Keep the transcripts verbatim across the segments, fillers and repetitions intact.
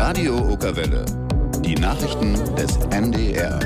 Radio Okerwelle. Die Nachrichten des N D R.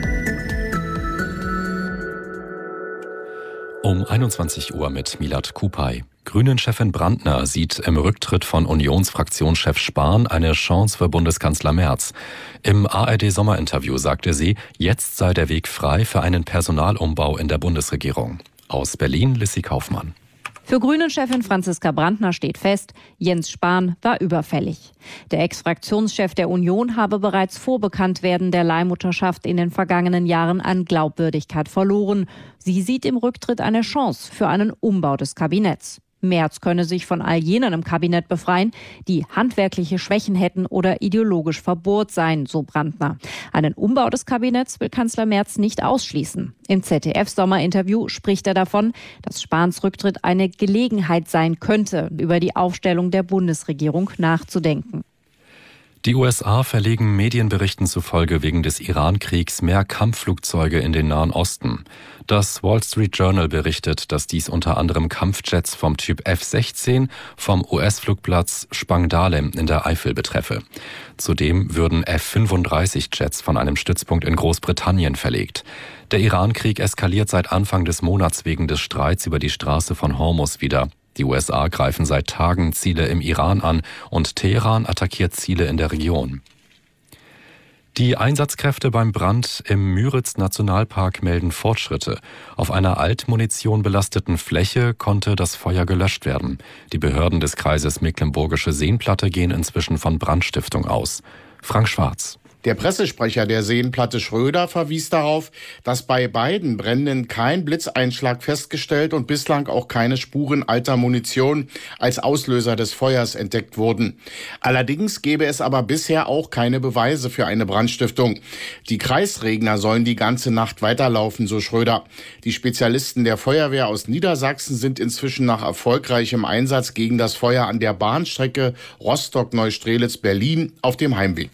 Um einundzwanzig Uhr mit Milad Kupay. Grünen-Chefin Brandner sieht im Rücktritt von Unionsfraktionschef Spahn eine Chance für Bundeskanzler Merz. Im A R D-Sommerinterview sagte sie, jetzt sei der Weg frei für einen Personalumbau in der Bundesregierung. Aus Berlin Lissy Kaufmann. Für Grünen-Chefin Franziska Brandner steht fest, Jens Spahn war überfällig. Der Ex-Fraktionschef der Union habe bereits vor Bekanntwerden der Leihmutterschaft in den vergangenen Jahren an Glaubwürdigkeit verloren. Sie sieht im Rücktritt eine Chance für einen Umbau des Kabinetts. Merz könne sich von all jenen im Kabinett befreien, die handwerkliche Schwächen hätten oder ideologisch verbohrt seien, so Brandner. Einen Umbau des Kabinetts will Kanzler Merz nicht ausschließen. Im Z D F-Sommerinterview spricht er davon, dass Spahns Rücktritt eine Gelegenheit sein könnte, über die Aufstellung der Bundesregierung nachzudenken. Die U S A verlegen Medienberichten zufolge wegen des Iran-Kriegs mehr Kampfflugzeuge in den Nahen Osten. Das Wall Street Journal berichtet, dass dies unter anderem Kampfjets vom Typ F sechzehn vom U S-Flugplatz Spangdahlem in der Eifel betreffe. Zudem würden F fünfunddreißig Jets von einem Stützpunkt in Großbritannien verlegt. Der Iran-Krieg eskaliert seit Anfang des Monats wegen des Streits über die Straße von Hormuz wieder. Die U S A greifen seit Tagen Ziele im Iran an und Teheran attackiert Ziele in der Region. Die Einsatzkräfte beim Brand im Müritz-Nationalpark melden Fortschritte. Auf einer Altmunition belasteten Fläche konnte das Feuer gelöscht werden. Die Behörden des Kreises Mecklenburgische Seenplatte gehen inzwischen von Brandstiftung aus. Frank Schwarz. Der Pressesprecher der Seenplatte Schröder verwies darauf, dass bei beiden Bränden kein Blitzeinschlag festgestellt und bislang auch keine Spuren alter Munition als Auslöser des Feuers entdeckt wurden. Allerdings gäbe es aber bisher auch keine Beweise für eine Brandstiftung. Die Kreisregner sollen die ganze Nacht weiterlaufen, so Schröder. Die Spezialisten der Feuerwehr aus Niedersachsen sind inzwischen nach erfolgreichem Einsatz gegen das Feuer an der Bahnstrecke Rostock-Neustrelitz-Berlin auf dem Heimweg.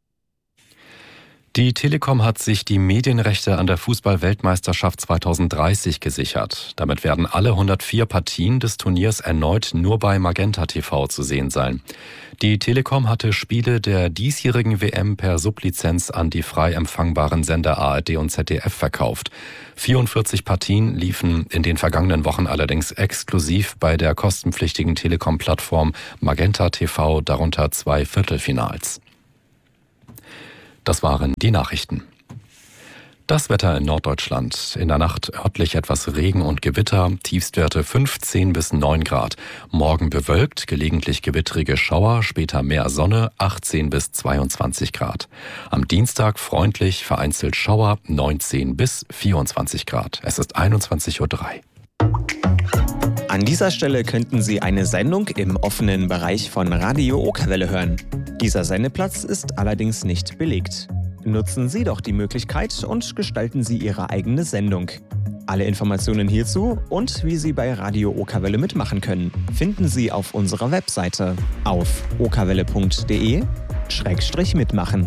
Die Telekom hat sich die Medienrechte an der Fußball-Weltmeisterschaft zweitausenddreißig gesichert. Damit werden alle hundertvier Partien des Turniers erneut nur bei Magenta T V zu sehen sein. Die Telekom hatte Spiele der diesjährigen W M per Sublizenz an die frei empfangbaren Sender A R D und Z D F verkauft. vierundvierzig Partien liefen in den vergangenen Wochen allerdings exklusiv bei der kostenpflichtigen Telekom-Plattform Magenta T V, darunter zwei Viertelfinals. Das waren die Nachrichten. Das Wetter in Norddeutschland. In der Nacht örtlich etwas Regen und Gewitter, Tiefstwerte fünfzehn bis neun Grad. Morgen bewölkt, gelegentlich gewittrige Schauer, später mehr Sonne, achtzehn bis zweiundzwanzig Grad. Am Dienstag freundlich, vereinzelt Schauer, neunzehn bis vierundzwanzig Grad. Es ist einundzwanzig Uhr drei. An dieser Stelle könnten Sie eine Sendung im offenen Bereich von Radio Okerwelle hören. Dieser Sendeplatz ist allerdings nicht belegt. Nutzen Sie doch die Möglichkeit und gestalten Sie Ihre eigene Sendung. Alle Informationen hierzu und wie Sie bei Radio Okerwelle mitmachen können, finden Sie auf unserer Webseite auf okerwelle punkt de Schrägstrich mitmachen.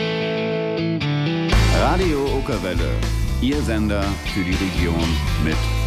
Radio Okerwelle, Ihr Sender für die Region mit